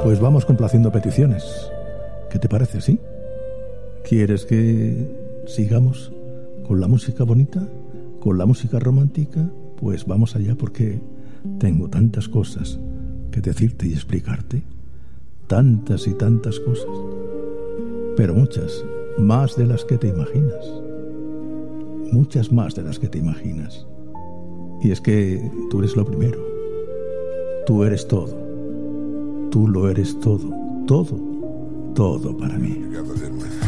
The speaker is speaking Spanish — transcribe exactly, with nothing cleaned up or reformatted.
Pues vamos complaciendo peticiones. ¿Qué te parece, sí? ¿Quieres que sigamos con la música bonita? ¿Con la música romántica? Pues vamos allá, porque tengo tantas cosas que decirte y explicarte. Tantas y tantas cosas. Pero muchas, más de las que te imaginas. Muchas más de las que te imaginas. Y es que tú eres lo primero. Tú eres todo. Tú lo eres todo. Todo. Todo para mí.